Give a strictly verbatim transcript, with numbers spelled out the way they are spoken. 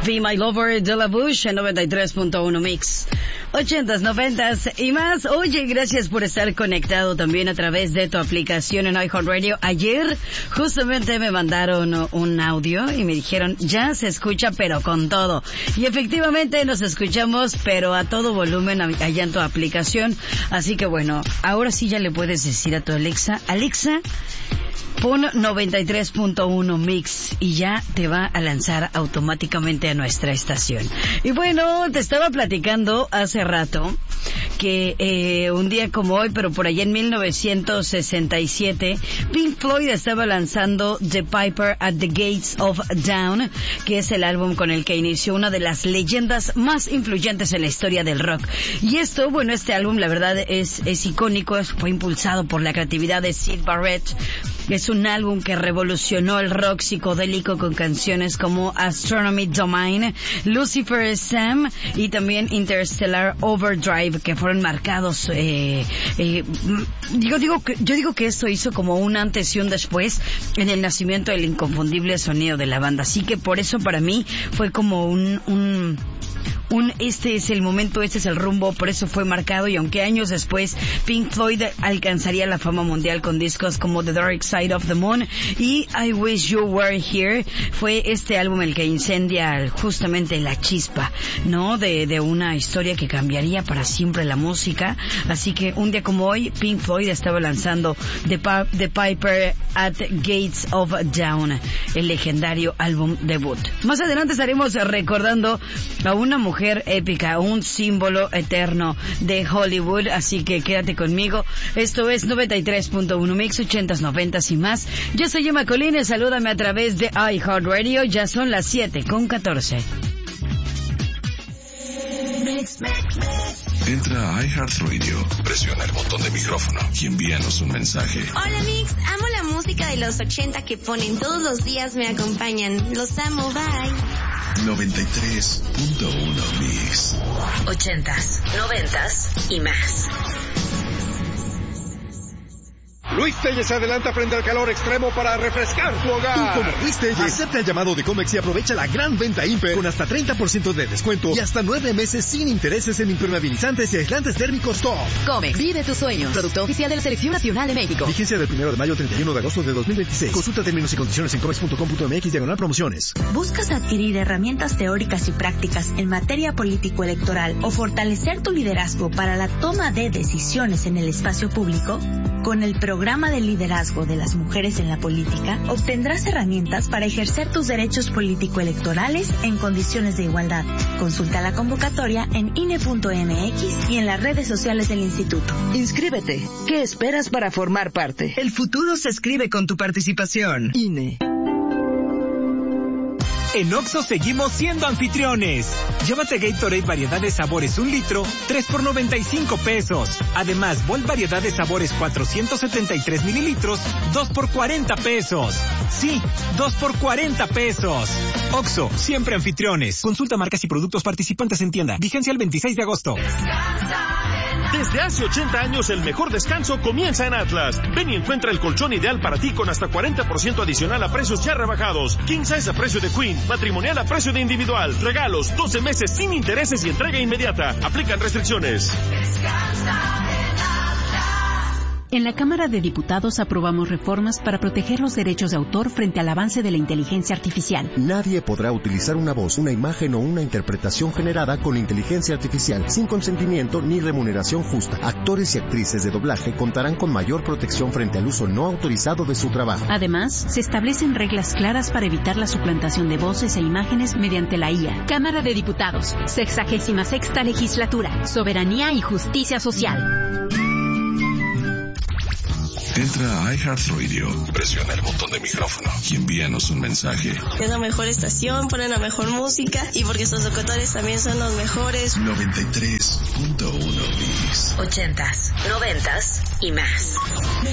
Be My Lover de la Bush en noventa y tres punto uno Mix. Ochentas, noventas y más. Oye, gracias por estar conectado también a través de tu aplicación en iHeartRadio. Ayer justamente me mandaron un audio y me dijeron, ya se escucha pero con todo. Y efectivamente nos escuchamos pero a todo volumen allá en tu aplicación. Así que bueno, ahora sí ya le puedes decir a tu Alexa, Alexa, pon noventa y tres punto uno Mix y ya te va a lanzar automáticamente a nuestra estación. Y bueno, te estaba platicando hace rato que eh, un día como hoy, pero por allá en mil novecientos sesenta y siete, Pink Floyd estaba lanzando The Piper at the Gates of Dawn, que es el álbum con el que inició una de las leyendas más influyentes en la historia del rock. Y esto, bueno, este álbum la verdad es, es icónico, fue impulsado por la creatividad de Syd Barrett. Es un álbum que revolucionó el rock psicodélico con canciones como Astronomy Domain, Lucifer Sam y también Interstellar Overdrive, que fueron marcados. Eh, eh, digo, digo que, yo digo que esto hizo como un antes y un después en el nacimiento del inconfundible sonido de la banda. Así que por eso para mí fue como un... un Un, este es el momento, este es el rumbo, por eso fue marcado. Y aunque años después Pink Floyd alcanzaría la fama mundial con discos como The Dark Side of the Moon y I Wish You Were Here, fue este álbum el que incendia justamente la chispa, ¿no? De, de una historia que cambiaría para siempre la música. Así que un día como hoy, Pink Floyd estaba lanzando The, pa- The Piper at Gates of Dawn, el legendario álbum debut. Más adelante estaremos recordando a una mujer épica, un símbolo eterno de Hollywood, así que quédate conmigo. Esto es noventa y tres punto uno Mix, ochentas, noventas y más. Yo soy Emma Colines, salúdame a través de iHeartRadio, ya son las siete con catorce. Entra a iHeartRadio, presiona el botón de micrófono y envíanos un mensaje. Hola Mix, amo la música de los ochenta que ponen todos los días, me acompañan. Los amo, bye. noventa y tres punto uno Mix. Ochentas, noventas y más. Luis Telles se adelanta frente al calor extremo para refrescar tu hogar. Tú como Luis Telles, acepta el llamado de Comex y aprovecha la gran venta Imper con hasta treinta por ciento de descuento y hasta nueve meses sin intereses en impermeabilizantes y aislantes térmicos Top. Comex, vive tus sueños. Producto oficial de la Selección Nacional de México. Vigencia del primero de mayo al treinta y uno de agosto de dos mil veintiséis. Consulta términos y condiciones en comex punto com punto mx diagonal promociones. ¿Buscas adquirir herramientas teóricas y prácticas en materia político-electoral o fortalecer tu liderazgo para la toma de decisiones en el espacio público? Con el programa de liderazgo de las mujeres en la política, obtendrás herramientas para ejercer tus derechos político-electorales en condiciones de igualdad. Consulta la convocatoria en I N E punto M X y en las redes sociales del instituto. Inscríbete. ¿Qué esperas para formar parte? El futuro se escribe con tu participación. I N E. En Oxxo seguimos siendo anfitriones. Llévate Gatorade variedad de sabores un litro, tres por noventa y cinco pesos. Además, Volt variedad de sabores cuatrocientos setenta y tres mililitros, dos por cuarenta pesos. Sí, dos por cuarenta pesos. Oxxo, siempre anfitriones. Consulta marcas y productos participantes en tienda. Vigencia el veintiséis de agosto. Desde hace ochenta años el mejor descanso comienza en Atlas. Ven y encuentra el colchón ideal para ti con hasta cuarenta por ciento adicional a precios ya rebajados. King size a precio de Queen, matrimonial a precio de individual. Regalos, doce meses sin intereses y entrega inmediata. Aplican restricciones. En la Cámara de Diputados aprobamos reformas para proteger los derechos de autor frente al avance de la inteligencia artificial. Nadie podrá utilizar una voz, una imagen o una interpretación generada con inteligencia artificial sin consentimiento ni remuneración justa. Actores y actrices de doblaje contarán con mayor protección frente al uso no autorizado de su trabajo. Además, se establecen reglas claras para evitar la suplantación de voces e imágenes mediante la I A. Cámara de Diputados, sexagésima sexta legislatura, soberanía y justicia social. Entra a iHeartRadio, presiona el botón de micrófono y envíanos un mensaje. Es la mejor estación, ponen la mejor música y porque sus locutores también son los mejores. noventa y tres punto uno Mix. Ochentas, noventas y más.